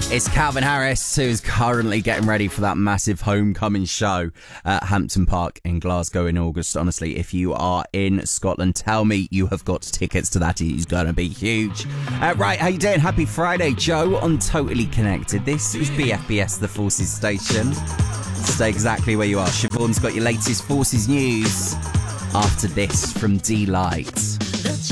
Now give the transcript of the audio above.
It's Calvin Harris, who's currently getting ready for that massive homecoming show at Hampton Park in Glasgow in August. Honestly, if you are in Scotland, tell me you have got tickets to that. He's going to be huge. Right, how you doing? Happy Friday, Joe on Totally Connected. This is BFBS, the Forces station. Stay exactly where you are. Siobhan's got your latest Forces news after this from D-Light.